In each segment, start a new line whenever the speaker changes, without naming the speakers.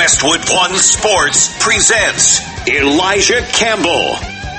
Westwood One Sports presents Elijah Campbell.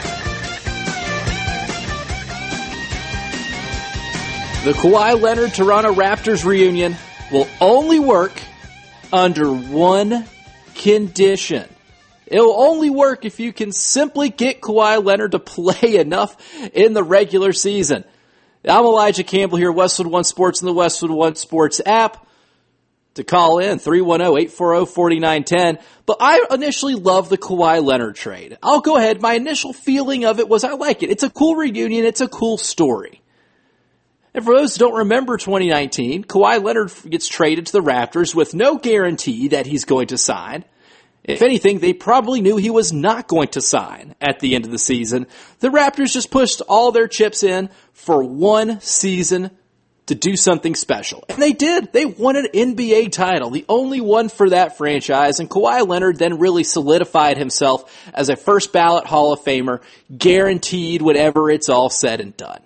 The Kawhi Leonard Toronto Raptors reunion will only work under one condition. It'll only work if you can simply get Kawhi Leonard to play enough in the regular season. I'm Elijah Campbell here, Westwood One Sports and the Westwood One Sports app. To call in, 310-840-4910. But I initially loved the Kawhi Leonard trade. I'll go ahead. My initial feeling of it was I like it. It's a cool reunion. It's a cool story. And for those who don't remember 2019, Kawhi Leonard gets traded to the Raptors with no guarantee that he's going to sign. If anything, they probably knew he was not going to sign at the end of the season. The Raptors just pushed all their chips in for one season to do something special. And they did. They won an NBA title, the only one for that franchise, and Kawhi Leonard then really solidified himself as a first ballot Hall of Famer, guaranteed whenever it's all said and done.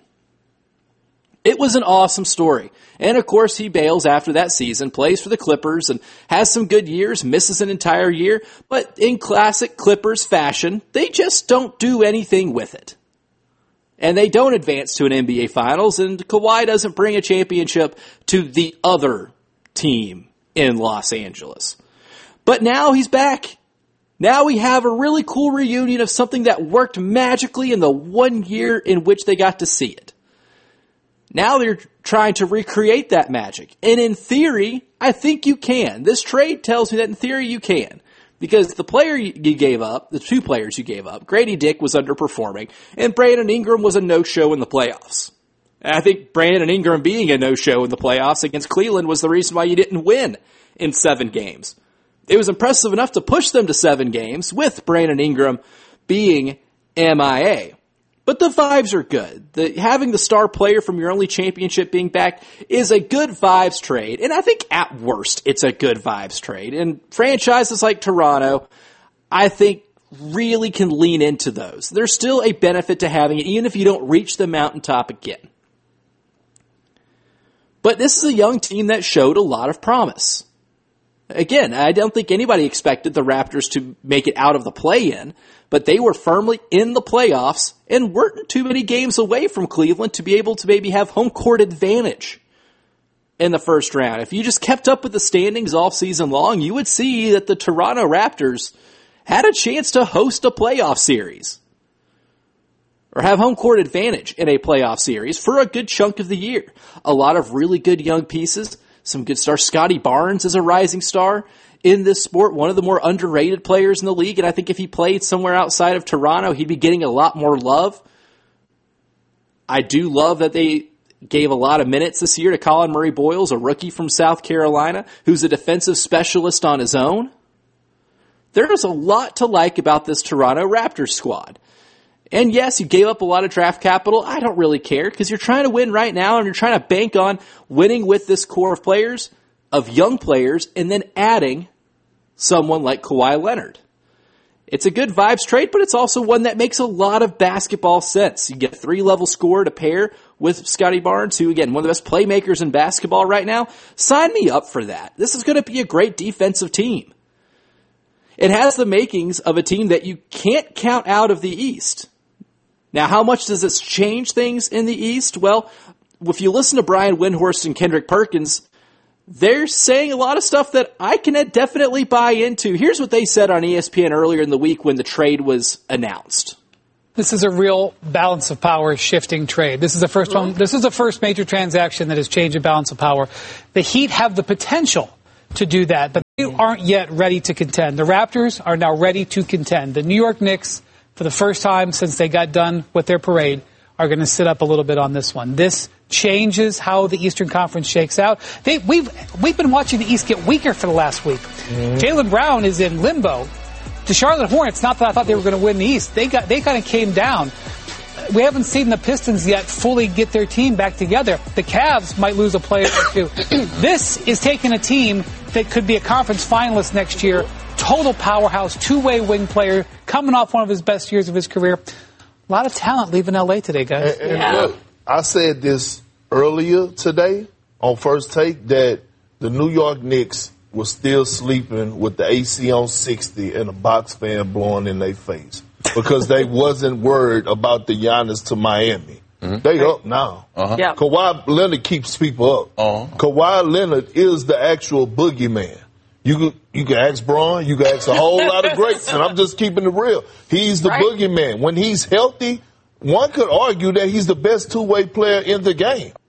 It was an awesome story. And of course he bails after that season, plays for the Clippers and has some good years, misses an entire year, but in classic Clippers fashion, they just don't do anything with it. And they don't advance to an NBA Finals, and Kawhi doesn't bring a championship to the other team in Los Angeles. But now he's back. Now we have a really cool reunion of something that worked magically in the 1 year in which they got to see it. Now they're trying to recreate that magic. And in theory, I think you can. This trade tells me that in theory you can. Because the player you gave up, the two players you gave up, Grady Dick was underperforming, and Brandon Ingram was a no-show in the playoffs. And I think Brandon Ingram being a no-show in the playoffs against Cleveland was the reason why you didn't win in 7 games. It was impressive enough to push them to 7 games with Brandon Ingram being MIA. But the vibes are good. Having the star player from your only championship being back is a good vibes trade. And I think at worst, it's a good vibes trade. And franchises like Toronto, I think, really can lean into those. There's still a benefit to having it, even if you don't reach the mountaintop again. But this is a young team that showed a lot of promise. Again, I don't think anybody expected the Raptors to make it out of the play-in, but they were firmly in the playoffs and weren't too many games away from Cleveland to be able to maybe have home court advantage in the first round. If you just kept up with the standings all season long, you would see that the Toronto Raptors had a chance to host a playoff series or have home court advantage in a playoff series for a good chunk of the year. A lot of really good young pieces. Some good stars. Scotty Barnes is a rising star in this sport, one of the more underrated players in the league, and I think if he played somewhere outside of Toronto, he'd be getting a lot more love. I do love that they gave a lot of minutes this year to Colin Murray-Boyles, a rookie from South Carolina, who's a defensive specialist on his own. There is a lot to like about this Toronto Raptors squad. And yes, you gave up a lot of draft capital. I don't really care because you're trying to win right now and you're trying to bank on winning with this core of players, of young players, and then adding someone like Kawhi Leonard. It's a good vibes trade, but it's also one that makes a lot of basketball sense. You get a 3-level scorer to pair with Scotty Barnes, who, again, one of the best playmakers in basketball right now. Sign me up for that. This is going to be a great defensive team. It has the makings of a team that you can't count out of the East. Now, how much does this change things in the East? Well, if you listen to Brian Windhorst and Kendrick Perkins, they're saying a lot of stuff that I can definitely buy into. Here's what they said on ESPN earlier in the week when the trade was announced.
This is a real balance of power shifting trade. This is the first one. This is the first major transaction that has changed the balance of power. The Heat have the potential to do that, but they aren't yet ready to contend. The Raptors are now ready to contend. The New York Knicks, for the first time since they got done with their parade, are going to sit up a little bit on this one. This changes how the Eastern Conference shakes out. We've been watching the East get weaker for the last week. Jaylen Brown is in limbo. The Charlotte Hornets, not that I thought they were going to win the East, they kind of came down. We haven't seen the Pistons yet fully get their team back together. The Cavs might lose a player or two. This is taking a team that could be a conference finalist next year. Total powerhouse, two-way wing player, coming off one of his best years of his career. A lot of talent leaving L.A. today, guys.
And look, I said this earlier today on First Take that the New York Knicks was still sleeping with the AC on 60 and a box fan blowing in their face because they wasn't worried about the Giannis to Miami. They up now.
Yeah.
Kawhi Leonard keeps people up. Kawhi Leonard is the actual boogeyman. You can ask Braun, you can ask a whole lot of greats, and I'm just keeping it real. He's the boogeyman. When he's healthy, one could argue that he's the best two-way player in the game.